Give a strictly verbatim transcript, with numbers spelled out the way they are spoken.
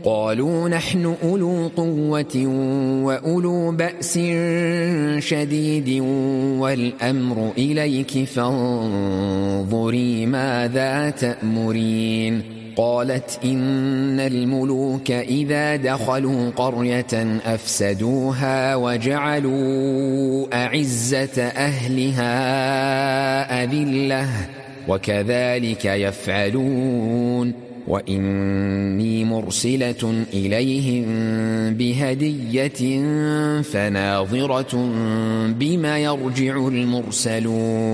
قالوا نحن أولو قوة وأولو بأس شديد والأمر إليك فانظري ماذا تأمرين قالت إن الملوك إذا دخلوا قرية أفسدوها وجعلوا أعزة أهلها أذلة وكذلك يفعلون وإني مرسلة إليهم بهدية فناظرة بما يرجع المرسلون